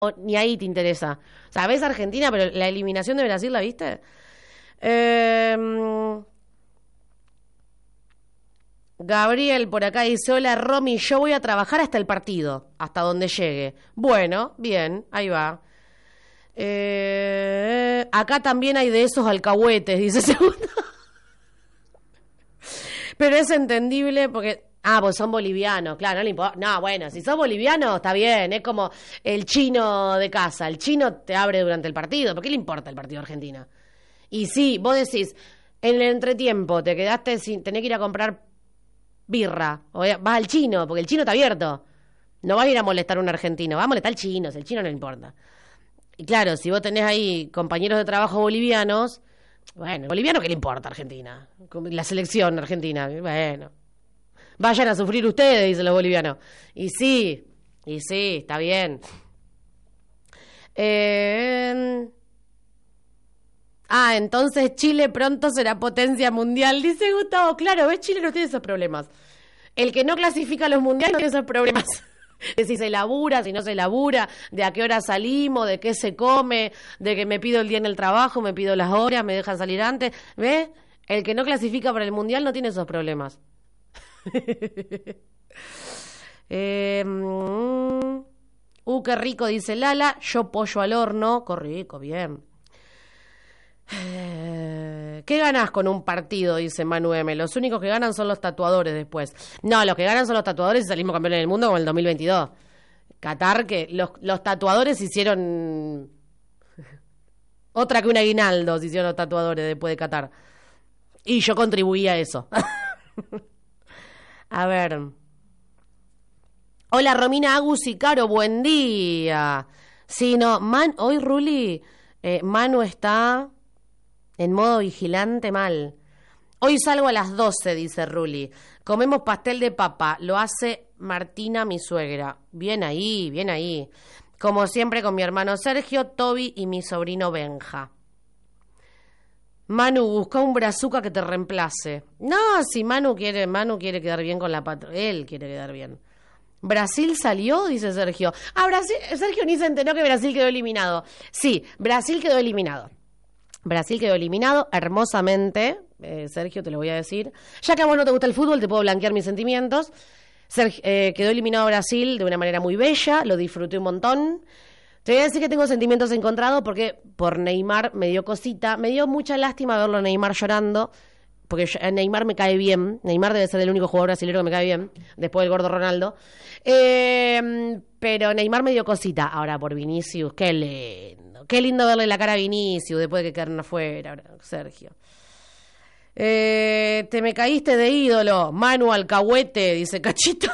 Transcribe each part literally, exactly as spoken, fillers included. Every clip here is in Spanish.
ni ahí te interesa. O sea, ves Argentina, pero la eliminación de Brasil, ¿la viste? Eh, Gabriel por acá dice, hola Romy, yo voy a trabajar hasta el partido, hasta donde llegue. Bueno, bien, ahí va. Eh, acá también hay de esos alcahuetes, dice segundo. Pero es entendible porque... Ah, pues son bolivianos, claro, no le importa. No, bueno, si sos boliviano, está bien, es como el chino de casa. El chino te abre durante el partido, ¿por qué le importa el partido argentino? Y sí, vos decís, en el entretiempo te quedaste sin, tenés que ir a comprar birra, o vas al chino, porque el chino está abierto. No vas a ir a molestar a un argentino, vas a molestar al chino, si el chino no le importa. Y claro, si vos tenés ahí compañeros de trabajo bolivianos, bueno, boliviano, ¿qué le importa a Argentina? La selección argentina, bueno. Vayan a sufrir ustedes, dicen los bolivianos. Y sí, y sí, está bien. Eh... Ah, entonces Chile pronto será potencia mundial, dice Gustavo. Claro, ¿ves? Chile no tiene esos problemas. El que no clasifica a los mundiales no tiene esos problemas. De si se labura, si no se labura, de a qué hora salimos, de qué se come, de que me pido el día en el trabajo, me pido las horas, me dejan salir antes. ¿Ves? El que no clasifica para el mundial no tiene esos problemas. eh, mm, uh, qué rico, dice Lala. Yo pollo al horno. Qué rico, bien. Eh, ¿Qué ganás con un partido? Dice Manu M. Los únicos que ganan son los tatuadores después. No, los que ganan son los tatuadores y salimos campeones del mundo como el dos mil veintidós. Qatar, que los, los tatuadores hicieron otra que un aguinaldo, se hicieron los tatuadores después de Qatar. Y yo contribuí a eso. A ver. Hola Romina, Agus y Caro, buen día. Sí, no, Man, hoy Ruli, eh, Manu está en modo vigilante mal. Hoy salgo a las doce, dice Ruli. Comemos pastel de papa, lo hace Martina, mi suegra. Bien ahí, bien ahí. Como siempre con mi hermano Sergio, Toby y mi sobrino Benja. Manu, busca un brazuca que te reemplace. No, si Manu quiere, Manu quiere quedar bien con la patria. Él quiere quedar bien. ¿Brasil salió? Dice Sergio. Ah, Brasil, Sergio ni se enteró que Brasil quedó eliminado. Sí, Brasil quedó eliminado. Brasil quedó eliminado hermosamente. Eh, Sergio, te lo voy a decir. Ya que a vos no te gusta el fútbol, te puedo blanquear mis sentimientos. Sergio, eh, quedó eliminado Brasil de una manera muy bella. Lo disfruté un montón. Te voy a decir que tengo sentimientos encontrados porque por Neymar me dio cosita, me dio mucha lástima verlo a Neymar llorando, porque Neymar me cae bien, Neymar debe ser el único jugador brasileño que me cae bien, después del gordo Ronaldo, eh, pero Neymar me dio cosita. Ahora por Vinicius, qué lindo, qué lindo verle la cara a Vinicius después de que quedaron afuera, Sergio. Eh, te me caíste de ídolo, Manu Alcahuete, dice Cachito.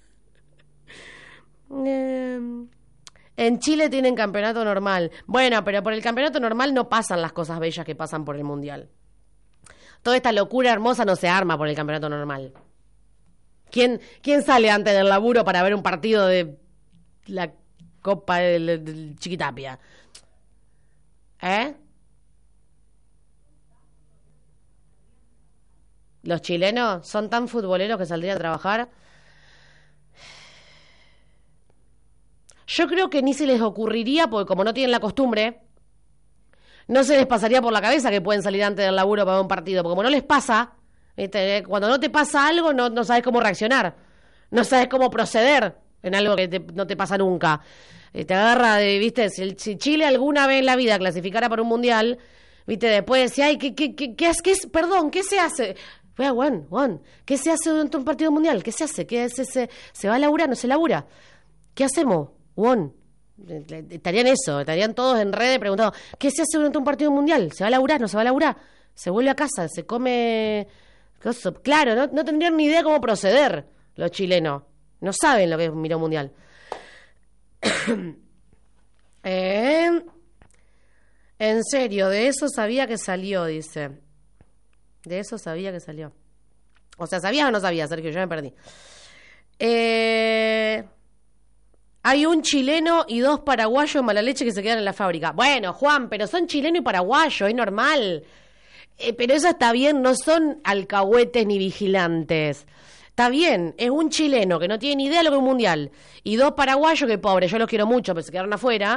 eh... En Chile tienen campeonato normal. Bueno, pero por el campeonato normal no pasan las cosas bellas que pasan por el mundial. Toda esta locura hermosa no se arma por el campeonato normal. ¿Quién, quién sale antes del laburo para ver un partido de la Copa del, del Chiquitapia? ¿Eh? Los chilenos son tan futboleros que saldrían a trabajar. Yo creo que ni se les ocurriría, porque como no tienen la costumbre, no se les pasaría por la cabeza que pueden salir antes del laburo para ver un partido, porque como no les pasa, ¿viste? Cuando no te pasa algo, no, no sabes cómo reaccionar, no sabes cómo proceder en algo que te, no te pasa nunca. Eh, te agarra de, ¿viste? Si, el, si Chile alguna vez en la vida clasificara para un mundial, ¿viste? Después decía, ay, ¿qué, qué, qué, qué, qué es? Perdón, ¿qué se hace? Vea, Juan, Juan, ¿qué se hace durante un partido mundial? ¿Qué se hace? ¿Qué es ese? ¿Se va a laburar? ¿No se labura? ¿Qué hacemos? Juan, estarían eso, estarían todos en redes preguntando, ¿qué se hace durante un partido mundial? ¿Se va a laburar? ¿No se va a laburar? ¿Se vuelve a casa? ¿Se come? Claro, no, no tendrían ni idea cómo proceder los chilenos. No saben lo que es un mirón mundial. eh, en serio, de eso sabía que salió, dice. De eso sabía que salió. O sea, ¿sabías o no sabías, Sergio? Yo me perdí. Eh... Hay un chileno y dos paraguayos mala leche que se quedan en la fábrica. Bueno, Juan, pero son chileno y paraguayo, es normal. Eh, pero eso está bien, no son alcahuetes ni vigilantes. Está bien, es un chileno que no tiene ni idea de lo que es un mundial. Y dos paraguayos que, pobres, yo los quiero mucho, pero se quedaron afuera.